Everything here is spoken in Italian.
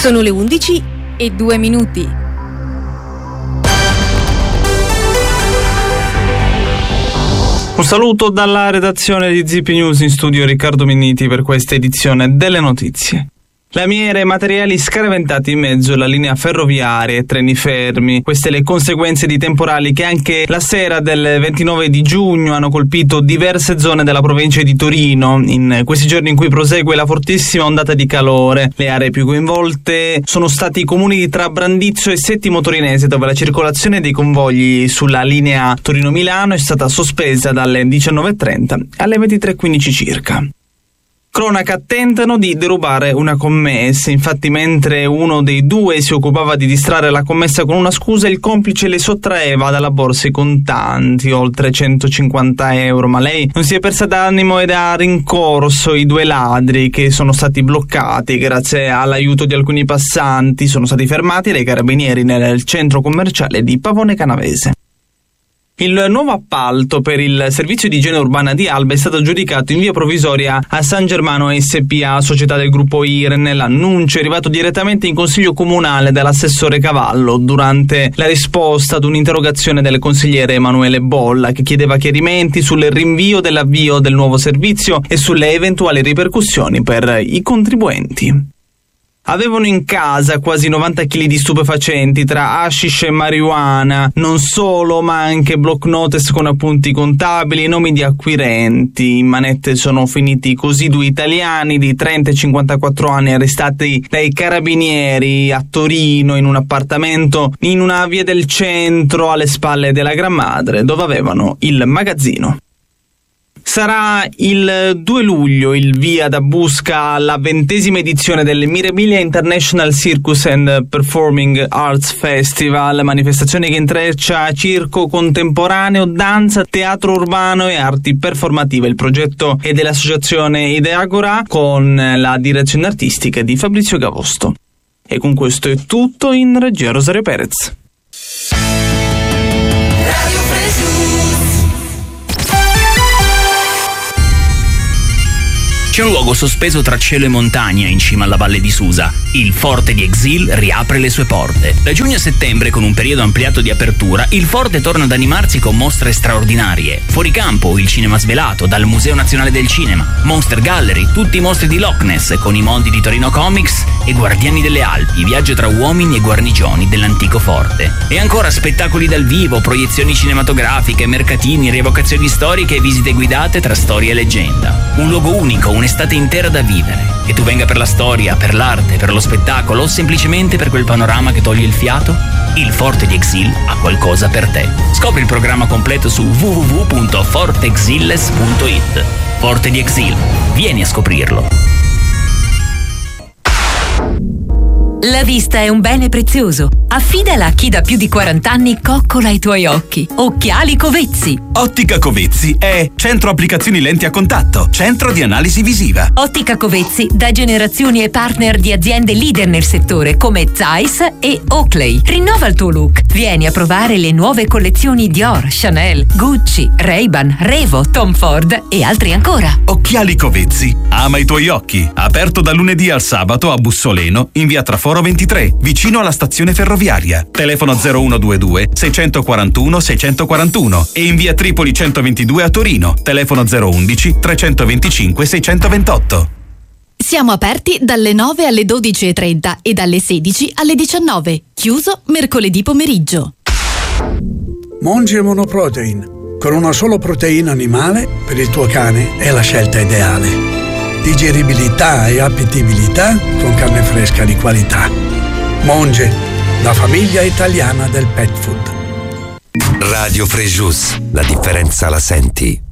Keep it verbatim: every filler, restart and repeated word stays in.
Sono le undici e due minuti. Un saluto dalla redazione di Z P News, in studio Riccardo Minniti per questa edizione delle notizie. Lamiere e materiali scaraventati in mezzo alla linea ferroviaria e treni fermi. Queste le conseguenze di temporali che anche la sera del ventinove di giugno hanno colpito diverse zone della provincia di Torino, in questi giorni in cui prosegue la fortissima ondata di calore. Le aree più coinvolte sono stati i comuni di Trabandizzo e Settimo Torinese, dove la circolazione dei convogli sulla linea Torino-Milano è stata sospesa dalle diciannove e trenta alle ventitré e quindici circa. Cronaca, tentano di derubare una commessa. Infatti, mentre uno dei due si occupava di distrarre la commessa con una scusa, il complice le sottraeva dalla borsa i contanti, oltre centocinquanta euro, ma lei non si è persa d'animo ed ha rincorso i due ladri, che sono stati bloccati. Grazie all'aiuto di alcuni passanti sono stati fermati dai carabinieri nel centro commerciale di Pavone Canavese. Il nuovo appalto per il servizio di igiene urbana di Alba è stato aggiudicato in via provvisoria a San Germano S P A, società del gruppo I R N. L'annuncio è arrivato direttamente in consiglio comunale dall'assessore Cavallo durante la risposta ad un'interrogazione del consigliere Emanuele Bolla, che chiedeva chiarimenti sul rinvio dell'avvio del nuovo servizio e sulle eventuali ripercussioni per i contribuenti. Avevano in casa quasi novanta chili di stupefacenti tra hashish e marijuana, non solo, ma anche block notice con appunti contabili e nomi di acquirenti. In manette sono finiti così due italiani di trenta e cinquantaquattro anni arrestati dai carabinieri a Torino in un appartamento in una via del centro alle spalle della Gran Madre, dove avevano il magazzino. Sarà il due luglio il via da Busca alla ventesima edizione del Mirabilia International Circus and Performing Arts Festival, manifestazione che intreccia circo contemporaneo, danza, teatro urbano e arti performative. Il progetto è dell'associazione Ideagora con la direzione artistica di Fabrizio Gavosto. E con questo è tutto, in regia Rosario Perez. C'è un luogo sospeso tra cielo e montagna in cima alla valle di Susa. Il Forte di Exil riapre le sue porte. Da giugno a settembre, con un periodo ampliato di apertura, il Forte torna ad animarsi con mostre straordinarie. Fuori campo, il cinema svelato dal Museo Nazionale del Cinema, Monster Gallery, tutti i mostri di Loch Ness con i mondi di Torino Comics e Guardiani delle Alpi, viaggio tra uomini e guarnigioni dell'antico forte. E ancora spettacoli dal vivo, proiezioni cinematografiche, mercatini, rievocazioni storiche e visite guidate tra storia e leggenda. Un luogo unico, un'estate intera da vivere. Che tu venga per la storia, per l'arte, per lo spettacolo o semplicemente per quel panorama che toglie il fiato, il Forte di Exil ha qualcosa per te. Scopri il programma completo su w w w punto forte exilles punto i t. Forte di Exil, vieni a scoprirlo. La vista è un bene prezioso. Affidala a chi da più di quaranta anni coccola i tuoi occhi. Occhiali Covezzi. Ottica Covezzi è centro applicazioni lenti a contatto, centro di analisi visiva. Ottica Covezzi da generazioni e partner di aziende leader nel settore come Zeiss e Oakley. Rinnova il tuo look. Vieni a provare le nuove collezioni Dior, Chanel, Gucci, Ray-Ban, Revo, Tom Ford e altri ancora. Occhiali Covezzi. Ama i tuoi occhi. Aperto da lunedì al sabato a Bussoleno in via Traforo ventitré, vicino alla stazione ferroviaria. Telefono zero uno due due sei quattro uno sei quattro uno e in via Tripoli centoventidue a Torino. Telefono zero undici trecentoventicinque seicentoventotto. Siamo aperti dalle nove alle dodici e trenta e dalle sedici alle diciannove. Chiuso mercoledì pomeriggio. Monge Monoprotein. Con una sola proteina animale per il tuo cane è la scelta ideale. Digeribilità e appetibilità con carne fresca di qualità. Monge, la famiglia italiana del pet food. Radio Frejus, la differenza la senti.